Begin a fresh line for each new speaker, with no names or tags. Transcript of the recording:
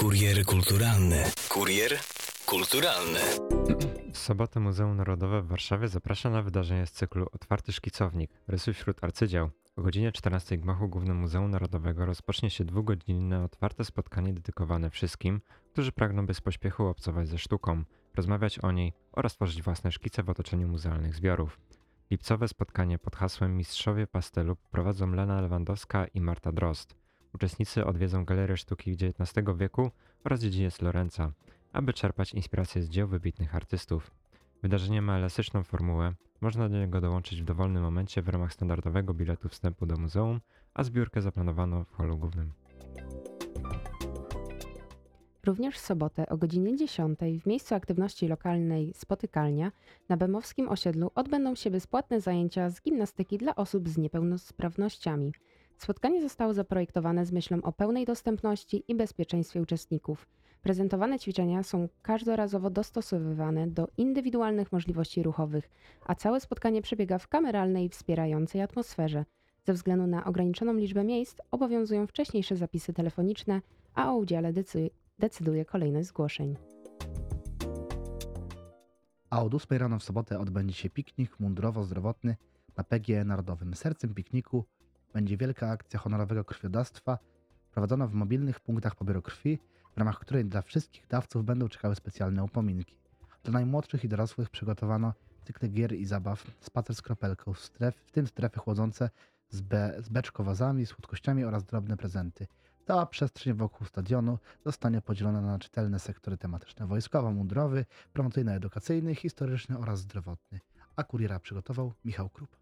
Kurier kulturalny. Kurier kulturalny.
W sobotę Muzeum Narodowe w Warszawie zaprasza na wydarzenie z cyklu Otwarty Szkicownik. Rysuj wśród arcydzieł. O godzinie 14 w gmachu Głównym Muzeum Narodowego rozpocznie się dwugodzinne otwarte spotkanie dedykowane wszystkim, którzy pragną bez pośpiechu obcować ze sztuką, rozmawiać o niej oraz tworzyć własne szkice w otoczeniu muzealnych zbiorów. Lipcowe spotkanie pod hasłem Mistrzowie Pastelu prowadzą Lena Lewandowska i Marta Drozd. Uczestnicy odwiedzą galerię sztuki XIX wieku oraz dziedziniec Lorenza, aby czerpać inspiracje z dzieł wybitnych artystów. Wydarzenie ma elastyczną formułę, można do niego dołączyć w dowolnym momencie w ramach standardowego biletu wstępu do muzeum, a zbiórkę zaplanowano w holu głównym.
Również w sobotę o godzinie 10 w miejscu aktywności lokalnej Spotykalnia na Bemowskim osiedlu odbędą się bezpłatne zajęcia z gimnastyki dla osób z niepełnosprawnościami. Spotkanie zostało zaprojektowane z myślą o pełnej dostępności i bezpieczeństwie uczestników. Prezentowane ćwiczenia są każdorazowo dostosowywane do indywidualnych możliwości ruchowych, a całe spotkanie przebiega w kameralnej, wspierającej atmosferze. Ze względu na ograniczoną liczbę miejsc obowiązują wcześniejsze zapisy telefoniczne, a o udziale decyduje kolejność zgłoszeń.
A od 8 rano w sobotę odbędzie się piknik mundurowo-zdrowotny na PGE Narodowym. Sercem pikniku będzie wielka akcja honorowego krwiodawstwa prowadzona w mobilnych punktach poboru krwi, w ramach której dla wszystkich dawców będą czekały specjalne upominki. Dla najmłodszych i dorosłych przygotowano cykle gier i zabaw, spacer z kropelką, w tym strefy chłodzące z beczkowazami, słodkościami oraz drobne prezenty. Cała przestrzeń wokół stadionu zostanie podzielona na czytelne sektory tematyczne: wojskowo-mundurowy, promocyjno-edukacyjny, historyczny oraz zdrowotny. A kuriera przygotował Michał Krup.